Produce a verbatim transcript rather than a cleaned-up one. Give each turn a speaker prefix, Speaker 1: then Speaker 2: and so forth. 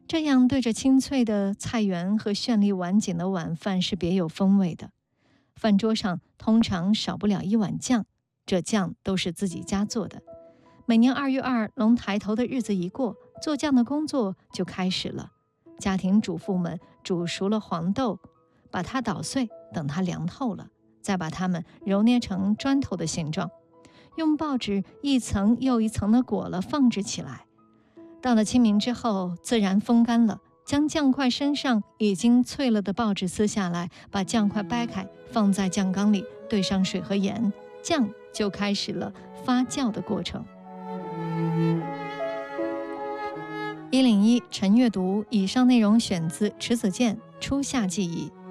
Speaker 1: 这样对着清脆的菜园和绚丽晚景的晚饭是别有风味的。饭桌上通常少不了一碗酱，这酱都是自己家做的。每年二月二龙抬头的日子一过，做酱的工作就开始了。家庭主妇们煮熟了黄豆，把它捣碎，等它凉透了，再把它们揉捏成砖头的形状，用报纸一层又一层的裹了放置起来。到了清明之后，自然风干了，将酱块身上已经脆了的报纸撕下来，把酱块掰开，放在酱缸里，兑上水和盐，酱就开始了发酵的过程。一零一晨阅读，以上内容选自迟子建《初夏记忆》。